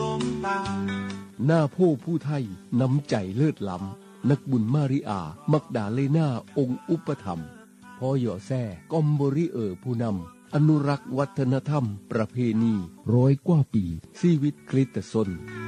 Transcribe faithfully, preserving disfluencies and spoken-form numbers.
หน้าโพผู้ไทยน้ำใจเลิศล้ำนักบุญมาริอามักดาเลนาองค์อุปธรรมพ่อหย่อแซ่กอมบริเออผู้นำอนุรักษ์วัฒนธรรมประเพณีร้อยกว่าปีชีวิตคริสตชน